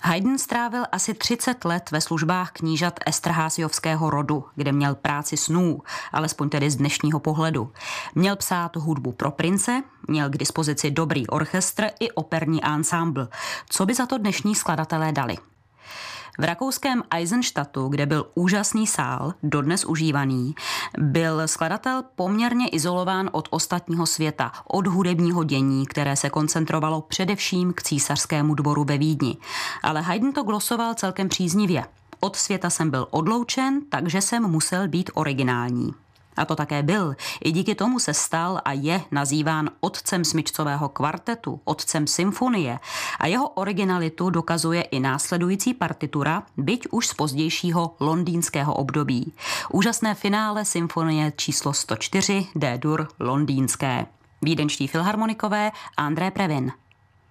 Haydn strávil asi 30 let ve službách knížat Esterházyovského rodu, kde měl práci snů, alespoň tedy z dnešního pohledu. Měl psát hudbu pro prince, měl k dispozici dobrý orchestr i operní ansámbl. Co by za to dnešní skladatelé dali? V rakouském Eisenstadtu, kde byl úžasný sál, dodnes užívaný, byl skladatel poměrně izolován od ostatního světa, od hudebního dění, které se koncentrovalo především k císařskému dvoru ve Vídni. Ale Haydn to glosoval celkem příznivě. Od světa jsem byl odloučen, takže jsem musel být originální. A to také byl. I díky tomu se stal a je nazýván otcem smyčcového kvartetu, otcem symfonie. A jeho originalitu dokazuje i následující partitura, byť už z pozdějšího londýnského období. Úžasné finále symfonie číslo 104 D-dur londýnské. Vídeňští filharmonikové André Previn.